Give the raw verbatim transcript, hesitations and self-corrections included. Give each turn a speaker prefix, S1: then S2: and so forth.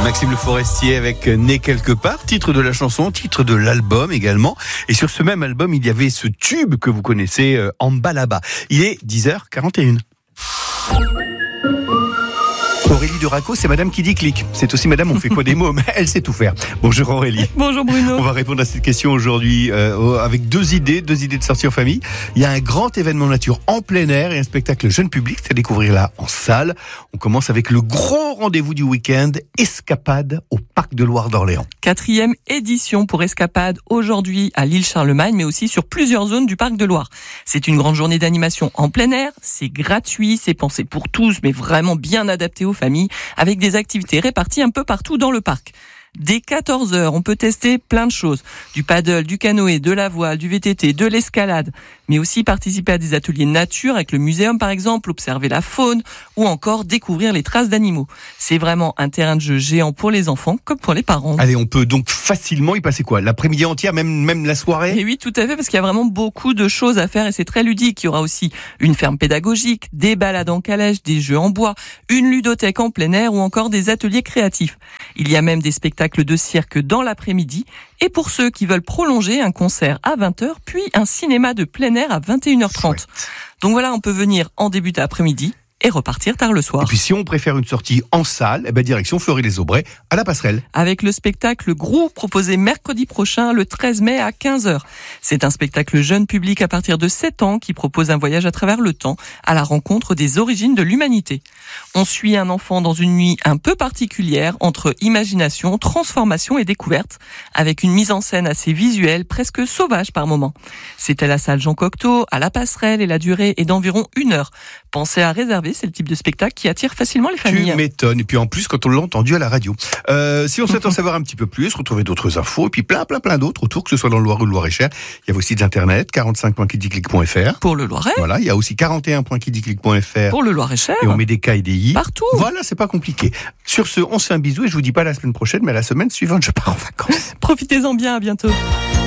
S1: Maxime Le Forestier avec Né quelque part, titre de la chanson, titre de l'album également. Et sur ce même album, il y avait ce tube que vous connaissez, euh, En bas là-bas. Il est dix heures quarante et une. Aurélie Duraco, c'est madame qui dit clic. C'est aussi madame on fait quoi des mots, mais elle sait tout faire. Bonjour Aurélie.
S2: Bonjour Bruno.
S1: On va répondre à cette question aujourd'hui euh, avec deux idées, deux idées de sortie en famille. Il y a un grand événement nature en plein air et un spectacle jeune public, c'est à découvrir là en salle. On commence avec le gros rendez-vous du week-end, Escapade au Parc de Loire d'Orléans.
S2: Quatrième édition pour Escapade aujourd'hui à l'île Charlemagne, mais aussi sur plusieurs zones du Parc de Loire. C'est une grande journée d'animation en plein air, c'est gratuit, c'est pensé pour tous, mais vraiment bien adapté aux familles, avec des activités réparties un peu partout dans le parc. Dès quatorze heures, on peut tester plein de choses. Du paddle, du canoë, de la voile, du V T T, de l'escalade. Mais aussi participer à des ateliers nature avec le muséum par exemple, observer la faune ou encore découvrir les traces d'animaux. C'est vraiment un terrain de jeu géant pour les enfants comme pour les parents.
S1: Allez, on peut donc facilement y passer quoi ? L'après-midi entière, même, même la soirée ?
S2: Et oui, tout à fait, parce qu'il y a vraiment beaucoup de choses à faire et c'est très ludique. Il y aura aussi une ferme pédagogique, des balades en calèche, des jeux en bois, une ludothèque en plein air ou encore des ateliers créatifs. Il y a même des spectacles de cirque dans l'après-midi et pour ceux qui veulent prolonger, un concert à vingt heures puis un cinéma de plein air à vingt et une heures trente. Chouette. Donc voilà, on peut venir en début d'après-midi et repartir tard le soir.
S1: Et puis si on préfère une sortie en salle, eh ben direction Fleury-les-Aubrais à la Passerelle.
S2: Avec le spectacle Grou proposé mercredi prochain, le treize mai à quinze heures. C'est un spectacle jeune public à partir de sept ans qui propose un voyage à travers le temps à la rencontre des origines de l'humanité. On suit un enfant dans une nuit un peu particulière entre imagination, transformation et découverte, avec une mise en scène assez visuelle, presque sauvage par moments. C'est à la salle Jean Cocteau, à la Passerelle et la durée est d'environ une heure. Pensez à réserver, c'est le type de spectacle qui attire facilement les familles.
S1: Tu m'étonnes, et puis en plus quand on l'a entendu à la radio. Euh, si on souhaite en savoir un petit peu plus, retrouver d'autres infos, et puis plein plein plein d'autres autour, que ce soit dans le Loir ou le Loir-et-Cher, il y a vos sites internet, quarante-cinq point kidiclic point f r.
S2: Pour le Loiret.
S1: Voilà, il y a aussi quarante et un point kidiclic point f r.
S2: Pour le Loir-et-Cher.
S1: Et on met des K et des I.
S2: Partout.
S1: Voilà, c'est pas compliqué. Sur ce, on se fait un bisou et je vous dis pas la semaine prochaine, mais la semaine suivante, je pars en vacances.
S2: Profitez-en bien, à bientôt.